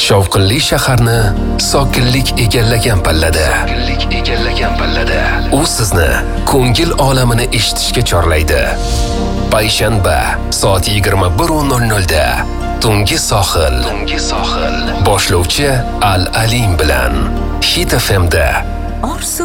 Shovqinli shaharni sokinlik egallagan pallada. U sizni ko'ngil olamini eshitishga chorlaydi. Payshanba soat 21:00 da Tungi sohil. Boshlovchi Al Alim bilan Hit FM'da.